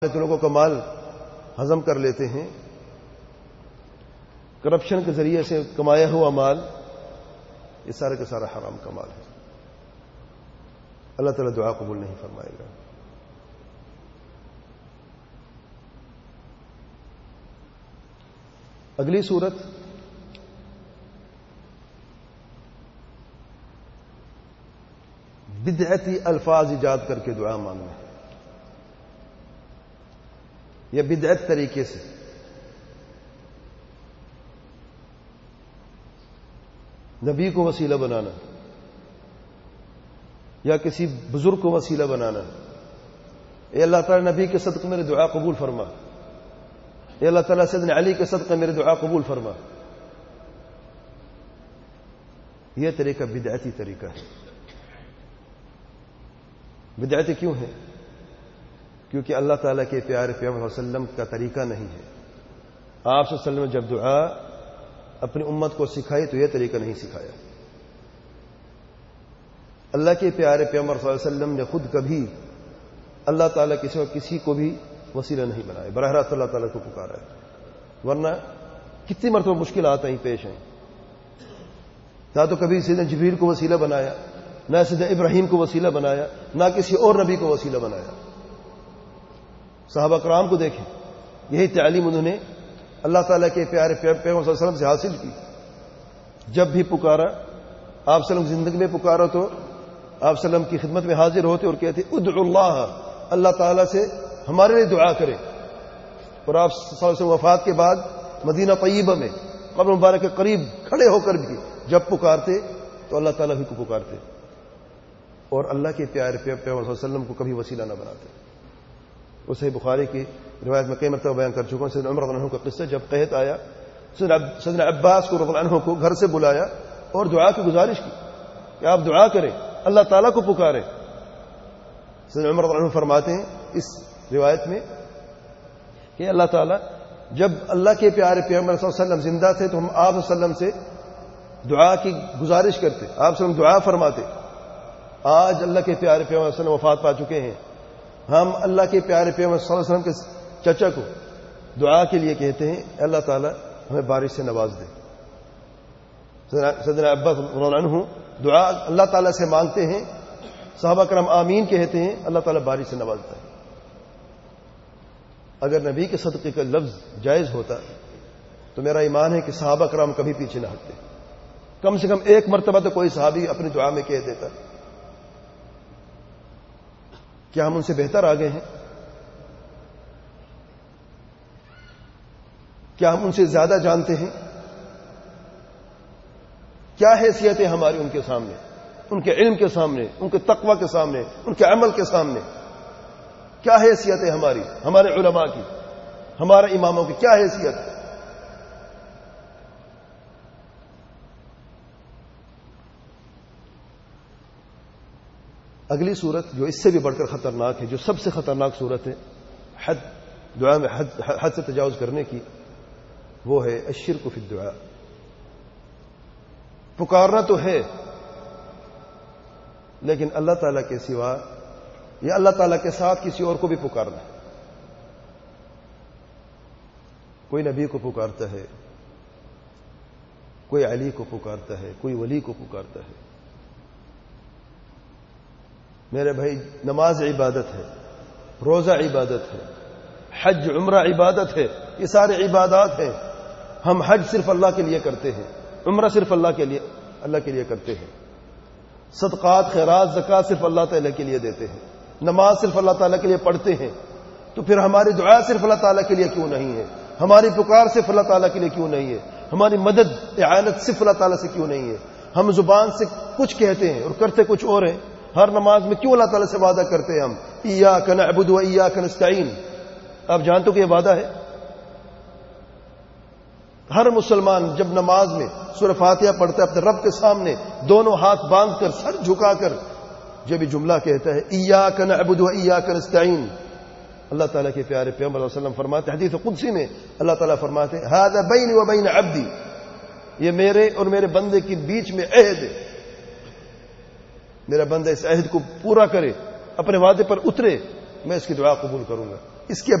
تو لوگوں کا مال ہضم کر لیتے ہیں، کرپشن کے ذریعے سے کمایا ہوا مال یہ سارا کا سارا حرام کا مال ہے. اللہ تعالیٰ دعا قبول نہیں فرمائے گا. اگلی صورت بدعتی الفاظ ایجاد کر کے دعا مانگنا ہے، یا بدعت طریقے سے. نبی کو وسیلہ بنانا یا کسی بزرگ کو وسیلہ بنانا. اے اللہ تعالیٰ نبی کے صدقے میری دعا قبول فرما، اے اللہ تعالیٰ سیدنا علی کے صدقے میری دعا قبول فرما. یہ طریقہ بدعتی طریقہ ہے. بدعتی کیوں ہے؟ کیونکہ اللہ تعالیٰ کے پیارے پیغمبر صلی اللہ علیہ وسلم کا طریقہ نہیں ہے. آپ صلی اللہ علیہ وسلم نے جب دعا اپنی امت کو سکھائی تو یہ طریقہ نہیں سکھایا. اللہ کے پیارے پیغمبر صلی اللہ علیہ وسلم نے خود کبھی اللہ تعالیٰ کے سوا کسی کو بھی وسیلہ نہیں بنایا، براہ راست اللہ تعالیٰ کو پکارا ہے. ورنہ کتنی مرتبہ مشکلات آئیں پیش ہیں. نہ تو کبھی سیدنا جبریل کو وسیلہ بنایا، نہ سیدنا ابراہیم کو وسیلہ بنایا، نہ کسی اور نبی کو وسیلہ بنایا. صحابہ کرام کو دیکھیں، یہی تعلیم انہوں نے اللہ تعالیٰ کے پیارے پیغمبر صلی اللہ علیہ وسلم سے حاصل کی. جب بھی پکارا آپ صلی اللہ علیہ وسلم زندگی میں پکارا تو آپ صلی اللہ علیہ وسلم کی خدمت میں حاضر ہوتے اور کہتے ادعو اللہ، اللہ تعالیٰ سے ہمارے لیے دعا کرے. اور آپ صلی اللہ علیہ وسلم وفات کے بعد مدینہ طیبہ میں قبر مبارک کے قریب کھڑے ہو کر بھی جب پکارتے تو اللہ تعالیٰ ہی کو پکارتے اور اللہ کے پیارے پیغمبر صلی اللہ علیہ وسلم کو کبھی وسیلہ نہ بناتے. وہ صحیح بخاری کی روایت میں کئی مرتبہ بیان کر چکا ہوں. سیدنا عمر رضی اللہ عنہ کا قصہ، جب قحط آیا سیدنا عباس کو رضی اللہ عنہ کو گھر سے بلایا اور دعا کی گزارش کی کہ آپ دعا کریں، اللہ تعالیٰ کو پکاریں. سیدنا عمر رضی اللہ عنہ فرماتے ہیں اس روایت میں کہ اللہ تعالیٰ جب اللہ کے پیارے پیغمبر صلی اللہ علیہ وسلم زندہ تھے تو ہم آپ صلی اللہ علیہ وسلم سے دعا کی گزارش کرتے، آپ صلی اللہ علیہ وسلم دعا فرماتے. آج اللہ کے پیارے پیغمبر صلی اللہ علیہ وسلم وفات پا چکے ہیں، ہم اللہ کے پیارے پیغمبر صلی اللہ علیہ وسلم کے چچا کو دعا کے لیے کہتے ہیں اللہ تعالیٰ ہمیں بارش سے نواز دے. سیدنا عباس رضی اللہ عنہ دعا اللہ تعالیٰ سے مانگتے ہیں، صحابہ کرام آمین کہتے ہیں، اللہ تعالیٰ بارش سے نوازتا ہے. اگر نبی کے صدقے کا لفظ جائز ہوتا تو میرا ایمان ہے کہ صحابہ کرام کبھی پیچھے نہ ہٹتے. کم سے کم ایک مرتبہ تو کوئی صحابی اپنی دعا میں کہہ دیتا. کیا ہم ان سے بہتر آگے ہیں؟ کیا ہم ان سے زیادہ جانتے ہیں؟ کیا حیثیت ہے ہماری ان کے سامنے، ان کے علم کے سامنے، ان کے تقوی کے سامنے، ان کے عمل کے سامنے؟ کیا حیثیت ہے ہماری، ہمارے علماء کی، ہمارے اماموں کی کیا حیثیت ہے؟ اگلی صورت جو اس سے بھی بڑھ کر خطرناک ہے، جو سب سے خطرناک صورت ہے دعا میں حد سے تجاوز کرنے کی، وہ ہے الشرک فی الدعاء. پکارنا تو ہے لیکن اللہ تعالیٰ کے سوا یا اللہ تعالیٰ کے ساتھ کسی اور کو بھی پکارنا ہے. کوئی نبی کو پکارتا ہے، کوئی علی کو پکارتا ہے، کوئی ولی کو پکارتا ہے. میرے بھائی، نماز عبادت ہے، روزہ عبادت ہے، حج عمرہ عبادت ہے، یہ سارے عبادات ہیں. ہم حج صرف اللہ کے لیے کرتے ہیں، عمرہ صرف اللہ کے لیے کرتے ہیں، صدقات خیرات زکوٰۃ صرف اللہ تعالیٰ کے لیے دیتے ہیں، نماز صرف اللہ تعالیٰ کے لیے پڑھتے ہیں. تو پھر ہماری دعا صرف اللہ تعالیٰ کے لیے کیوں نہیں ہے؟ ہماری پکار صرف اللہ تعالیٰ کے لیے کیوں نہیں ہے؟ ہماری مدد اعانت صرف اللہ تعالیٰ سے کیوں نہیں ہے؟ ہم زبان سے کچھ کہتے ہیں اور کرتے کچھ اور ہیں. ہر نماز میں کیوں اللہ تعالیٰ سے وعدہ کرتے ہیں ہم ایاک نعبد و ایاک نستعین؟ آپ جانتے ہو کہ یہ وعدہ ہے. ہر مسلمان جب نماز میں سورہ فاتحہ پڑھتا ہے اپنے رب کے سامنے دونوں ہاتھ باندھ کر سر جھکا کر جب بھی جملہ کہتا ہے ایاک نعبد و ایاک نستعین، اللہ تعالیٰ کے پیارے پیغمبر صلی اللہ علیہ وسلم فرماتے ہیں حدیث قدسی میں، اللہ تعالیٰ فرماتے ہیں ھذا بینی و بین عبدی، یہ میرے اور میرے بندے کے بیچ میں عہد ہے. میرا بندہ اس عہد کو پورا کرے، اپنے وعدے پر اترے، میں اس کی دعا قبول کروں گا. اس کی